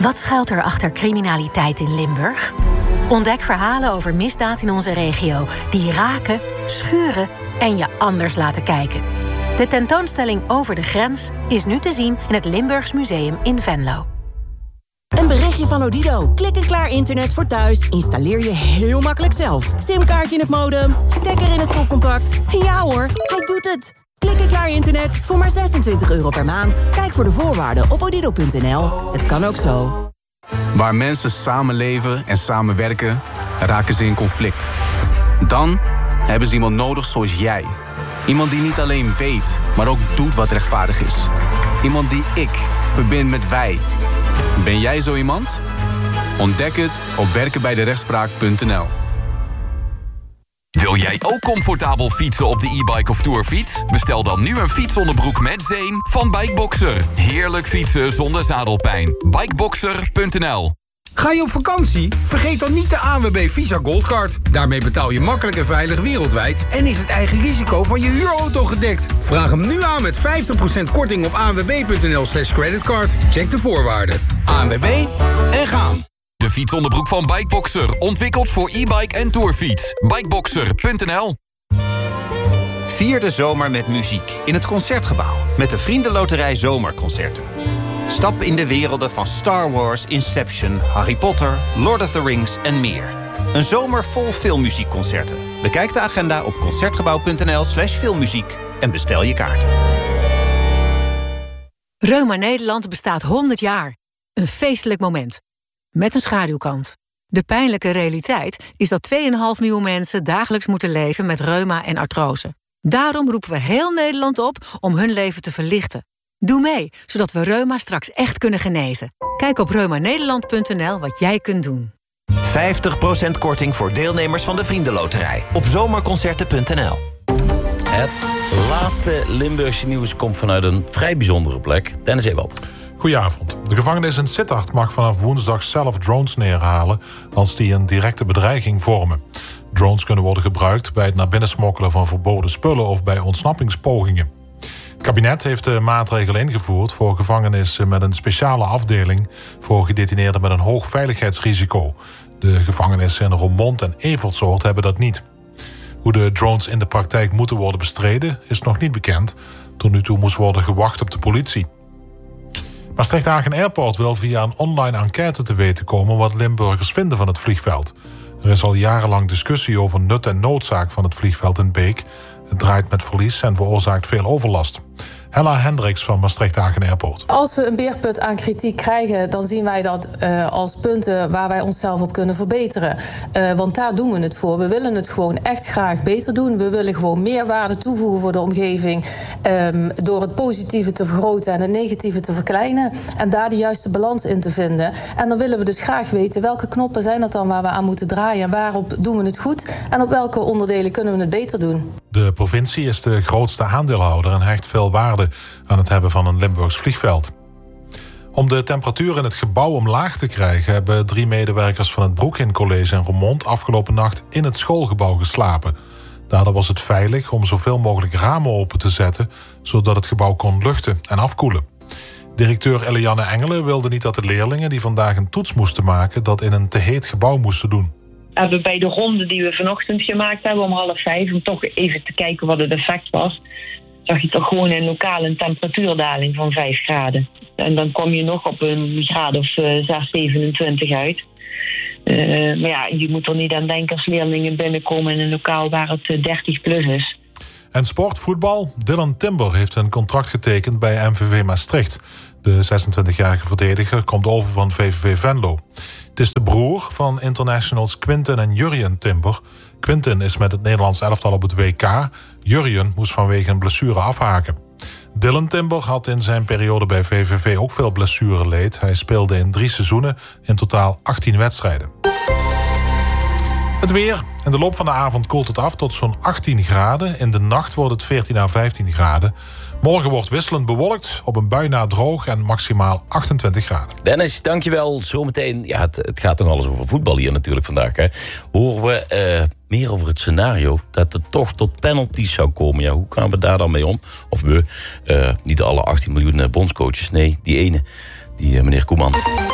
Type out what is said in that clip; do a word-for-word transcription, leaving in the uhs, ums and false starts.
Wat schuilt er achter criminaliteit in Limburg? Ontdek verhalen over misdaad in onze regio die raken, schuren en je anders laten kijken. De tentoonstelling Over de Grens is nu te zien in het Limburgs Museum in Venlo. Een berichtje van Odido. Klik en klaar internet voor thuis. Installeer je heel makkelijk zelf. Simkaartje in het modem, stekker in het stopcontact. Ja hoor, hij doet het. Klik en klaar internet voor maar zesentwintig euro per maand. Kijk voor de voorwaarden op odido punt n l. Het kan ook zo. Waar mensen samenleven en samenwerken, raken ze in conflict. Dan hebben ze iemand nodig zoals jij. Iemand die niet alleen weet, maar ook doet wat rechtvaardig is. Iemand die ik verbind met wij. Ben jij zo iemand? Ontdek het op werken bij de rechtspraak punt n l. Wil jij ook comfortabel fietsen op de e-bike of tourfiets? Bestel dan nu een fietsonderbroek met zeem van Bikeboxer. Heerlijk fietsen zonder zadelpijn. Bikeboxer punt n l. Ga je op vakantie? Vergeet dan niet de A N W B Visa Goldcard. Daarmee betaal je makkelijk en veilig wereldwijd en is het eigen risico van je huurauto gedekt. Vraag hem nu aan met vijftig procent korting op anwb.nl slash creditcard. Check de voorwaarden. A N W B en gaan. De fietsonderbroek van Bikeboxer. Ontwikkeld voor e-bike en tourfiets. Bikeboxer punt n l. Vier de zomer met muziek in het Concertgebouw. Met de Vriendenloterij Zomerconcerten. Stap in de werelden van Star Wars, Inception, Harry Potter, Lord of the Rings en meer. Een zomer vol filmmuziekconcerten. Bekijk de agenda op concertgebouw punt n l slash filmmuziek en bestel je kaarten. Reuma Nederland bestaat honderd jaar. Een feestelijk moment. Met een schaduwkant. De pijnlijke realiteit is dat twee komma vijf miljoen mensen dagelijks moeten leven met reuma en artrose. Daarom roepen we heel Nederland op om hun leven te verlichten. Doe mee, zodat we reuma straks echt kunnen genezen. Kijk op reuma nederland punt n l wat jij kunt doen. vijftig procent korting voor deelnemers van de Vriendenloterij op zomerconcerten punt n l. Het laatste Limburgse nieuws komt vanuit een vrij bijzondere plek. Dennis Ewald. Goedenavond. De gevangenis in Sittard mag vanaf woensdag zelf drones neerhalen als die een directe bedreiging vormen. Drones kunnen worden gebruikt bij het naar binnen smokkelen van verboden spullen of bij ontsnappingspogingen. Het kabinet heeft de maatregel ingevoerd voor gevangenissen met een speciale afdeling voor gedetineerden met een hoog veiligheidsrisico. De gevangenissen in Roermond en Evertsoort hebben dat niet. Hoe de drones in de praktijk moeten worden bestreden is nog niet bekend. Tot nu toe moest worden gewacht op de politie. Maastricht-Agen Airport wil via een online enquête te weten komen wat Limburgers vinden van het vliegveld. Er is al jarenlang discussie over nut en noodzaak van het vliegveld in Beek. Het draait met verlies en veroorzaakt veel overlast. Hella Hendricks van Maastricht-Agen Airport. Als we een beerput aan kritiek krijgen, dan zien wij dat uh, als punten waar wij onszelf op kunnen verbeteren. Uh, want daar doen we het voor. We willen het gewoon echt graag beter doen. We willen gewoon meer waarde toevoegen voor de omgeving. Um, door het positieve te vergroten en het negatieve te verkleinen. En daar de juiste balans in te vinden. En dan willen we dus graag weten welke knoppen zijn dat dan waar we aan moeten draaien. En waarop doen we het goed. En op welke onderdelen kunnen we het beter doen. De provincie is de grootste aandeelhouder en hecht veel waarde aan het hebben van een Limburgs vliegveld. Om de temperatuur in het gebouw omlaag te krijgen hebben drie medewerkers van het Broekhin College in Roermond afgelopen nacht in het schoolgebouw geslapen. Daardoor was het veilig om zoveel mogelijk ramen open te zetten, zodat het gebouw kon luchten en afkoelen. Directeur Eliane Engelen wilde niet dat de leerlingen die vandaag een toets moesten maken dat in een te heet gebouw moesten doen. Hebben bij de ronde die we vanochtend gemaakt hebben om half vijf, om toch even te kijken wat het effect was, zag je toch gewoon een lokale temperatuurdaling van vijf graden. En dan kom je nog op een graad of uh, zes, zevenentwintig uit. Uh, maar ja, je moet er niet aan denken als leerlingen binnenkomen in een lokaal waar het uh, dertig plus is. En sportvoetbal. Dylan Timber heeft een contract getekend bij M V V Maastricht. De zesentwintigjarige verdediger komt over van V V V Venlo. Het is de broer van internationals Quinten en Jurjen Timber. Quinten is met het Nederlands elftal op het W K. Jurjen moest vanwege een blessure afhaken. Dylan Timber had in zijn periode bij V V V ook veel blessureleed. Hij speelde in drie seizoenen in totaal achttien wedstrijden. Het weer. In de loop van de avond koelt het af tot zo'n achttien graden. In de nacht wordt het veertien à vijftien graden. Morgen wordt wisselend bewolkt, op een bui na droog en maximaal achtentwintig graden. Dennis, dankjewel. Zometeen, ja, het, het gaat nog alles over voetbal hier natuurlijk vandaag. Hè. Horen we uh, meer over het scenario dat het toch tot penalties zou komen. Ja, hoe gaan we daar dan mee om? Of we, uh, niet alle achttien miljoen bondscoaches, nee, die ene, die uh, meneer Koeman.